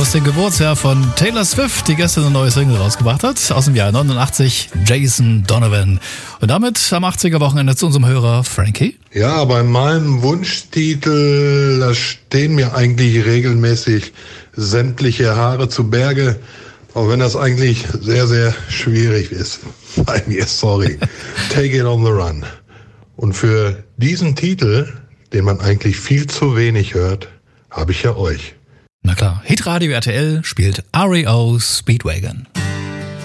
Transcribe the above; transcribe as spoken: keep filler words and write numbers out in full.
aus dem Geburtsjahr von Taylor Swift, die gestern eine neue Single rausgebracht hat, aus dem Jahr neunundachtzig, Jason Donovan. Und damit am achtziger-Wochenende zu unserem Hörer Frankie. Ja, bei meinem Wunschtitel, da stehen mir eigentlich regelmäßig sämtliche Haare zu Berge, auch wenn das eigentlich sehr, sehr schwierig ist. Bei mir, sorry. Take it on the run. Und für diesen Titel, den man eigentlich viel zu wenig hört, habe ich ja euch. Na klar, Hitradio R T L spielt R E O Speedwagon.